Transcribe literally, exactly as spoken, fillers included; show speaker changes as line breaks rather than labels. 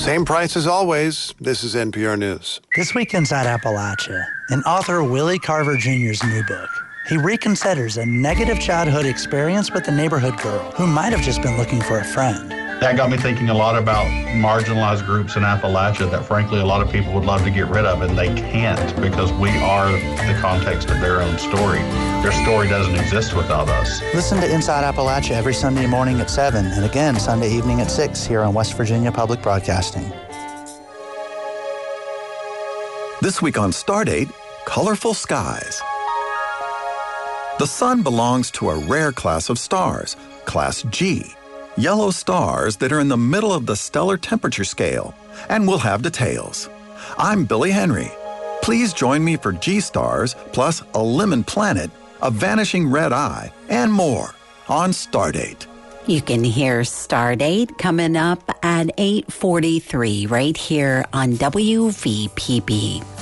Same price as always. This is N P R News.
This week inside Appalachia, an author Willie Carver Junior's new book. He reconsiders a negative childhood experience with a neighborhood girl who might have just been looking for a friend.
That got me thinking a lot about marginalized groups in Appalachia that, frankly, a lot of people would love to get rid of, and they can't because we are the context of their own story. Their story doesn't exist without us.
Listen to Inside Appalachia every Sunday morning at seven and again Sunday evening at six here on West Virginia Public Broadcasting.
This week on Stardate, colorful skies. The sun belongs to a rare class of stars, Class G. Yellow stars that are in the middle of the stellar temperature scale, and we'll have details. I'm Billy Henry. Please join me for G stars plus a lemon planet, a vanishing red eye, and more on Stardate.
You can hear Stardate coming up at eight forty-three right here on W V P B.